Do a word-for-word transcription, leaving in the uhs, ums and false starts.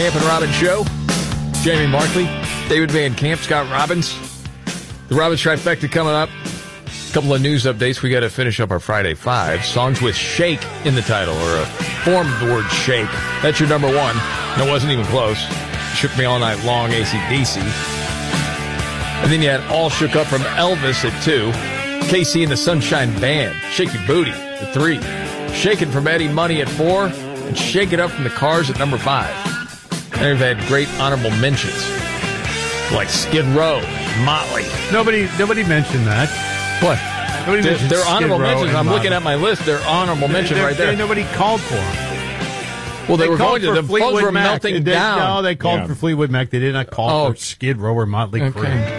Camp and Robbins Show. Jamie Markley, David Van Camp, Scott Robbins. The Robbins Trifecta coming up. A couple of news updates. We got to finish up our Friday Five. Songs with shake in the title, or a form of the word shake. That's your number one. And it wasn't even close. Shook Me All Night Long, A C D C. And then you had All Shook Up from Elvis at two. K C and the Sunshine Band, Shake Your Booty at three. Shakin' from Eddie Money at four. And Shake It Up from the Cars at number five. And we've had great honorable mentions, like Skid Row, Motley. Nobody nobody mentioned that. What? Nobody They're, mentioned they're honorable Skid Row mentions. and I'm Motley. looking at my list. They're honorable mentions They're- right there. they- Nobody called for them. Well, they, They were called going to. for The phones Fleetwood were Mac. melting They- down. No, they called Yeah. for Fleetwood Mac. They did not call Oh. for Skid Row or Motley Okay. Crue.